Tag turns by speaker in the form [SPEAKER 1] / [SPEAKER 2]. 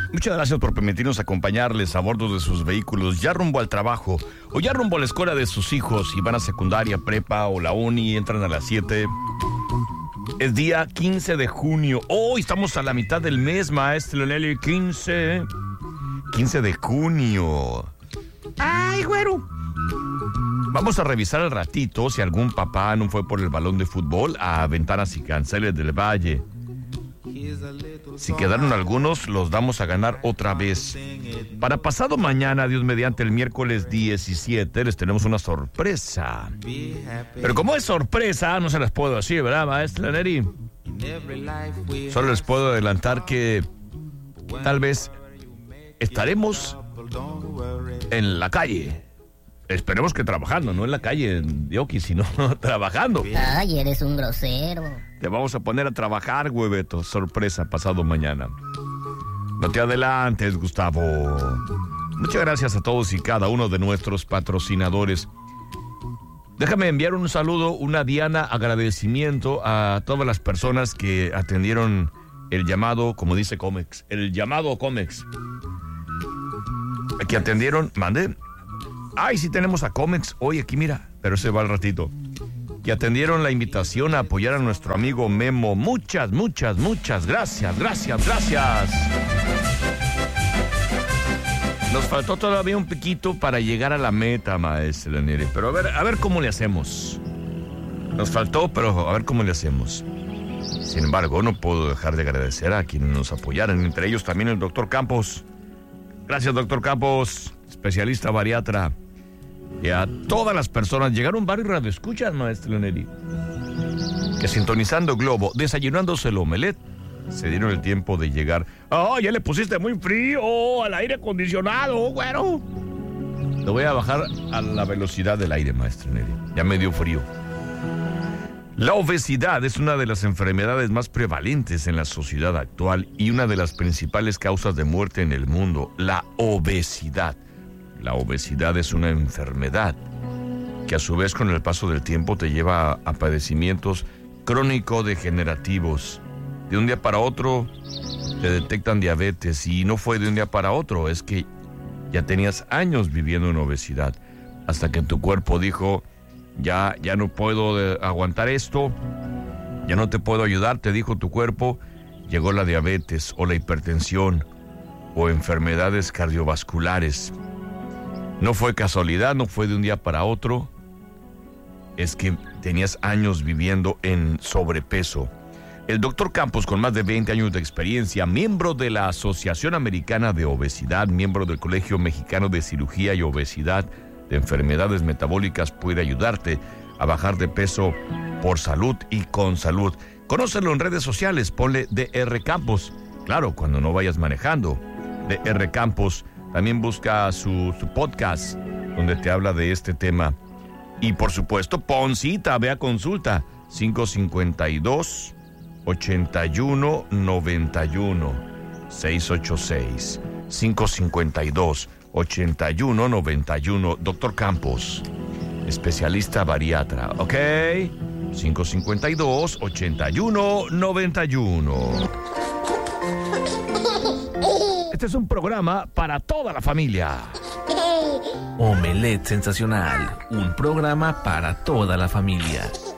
[SPEAKER 1] Muchas gracias por permitirnos acompañarles a bordo de sus vehículos, ya rumbo al trabajo o ya rumbo a la escuela de sus hijos, si van a secundaria, prepa o la uni, entran a las 7. Es día 15 de junio. Hoy estamos a la mitad del mes, maestro Nelly. 15 de junio. ¡Ay, güero! Vamos a revisar al ratito si algún papá no fue por el balón de fútbol a Ventanas y Canceles del Valle. Si quedaron algunos, los damos a ganar otra vez. Para pasado mañana, Dios mediante, el miércoles 17, les tenemos una sorpresa. Pero como es sorpresa, no se las puedo decir, ¿verdad, maestra Neri? Solo les puedo adelantar que tal vez estaremos en la calle. Esperemos que trabajando, no en la calle, Dioki, sino trabajando.
[SPEAKER 2] Ay, eres un grosero.
[SPEAKER 1] Te vamos a poner a trabajar, hueveto. Sorpresa, pasado mañana. No te adelantes, Gustavo. Muchas gracias a todos y cada uno de nuestros patrocinadores. Déjame enviar un saludo, una diana agradecimiento a todas las personas que atendieron el llamado, como dice Comex, el llamado Comex. Que atendieron, mandé. Ay, sí tenemos a Comex hoy aquí, mira, pero ese va al ratito. Que atendieron la invitación a apoyar a nuestro amigo Memo. Muchas gracias. Nos faltó todavía un piquito para llegar a la meta, maestra Nere. Pero a ver cómo le hacemos. Nos faltó, pero a ver cómo le hacemos. Sin embargo, no puedo dejar de agradecer a quienes nos apoyaron, entre ellos también el doctor Campos. Gracias, doctor Campos, especialista bariatra. Y a todas las personas, llegaron varios radioescuchas, maestro Neri, que sintonizando Globo, desayunándose el omelet, se dieron el tiempo de llegar. Ya le pusiste muy frío al aire acondicionado, güero. Lo voy a bajar a la velocidad del aire, maestro Neri. Ya me dio frío. La obesidad es una de las enfermedades más prevalentes en la sociedad actual y una de las principales causas de muerte en el mundo. La obesidad. La obesidad es una enfermedad que a su vez con el paso del tiempo te lleva a padecimientos crónico-degenerativos. De un día para otro te detectan diabetes y no fue de un día para otro, es que ya tenías años viviendo en obesidad hasta que tu cuerpo dijo, ya no puedo aguantar esto, ya no te puedo ayudar, te dijo tu cuerpo, llegó la diabetes o la hipertensión o enfermedades cardiovasculares. No fue casualidad, no fue de un día para otro. Es que tenías años viviendo en sobrepeso. El doctor Campos, con más de 20 años de experiencia, miembro de la Asociación Americana de Obesidad, miembro del Colegio Mexicano de Cirugía y Obesidad de Enfermedades Metabólicas, puede ayudarte a bajar de peso por salud y con salud. Conócelo en redes sociales, ponle DR Campos. Claro, cuando no vayas manejando. DR Campos. También busca su podcast donde te habla de este tema. Y por supuesto, pon cita, ve a consulta. 552-8191. 686-552-8191. Doctor Campos, especialista bariatra. ¿Ok? 552-8191. Este es un programa para toda la familia.
[SPEAKER 3] Omelette Sensacional, un programa para toda la familia.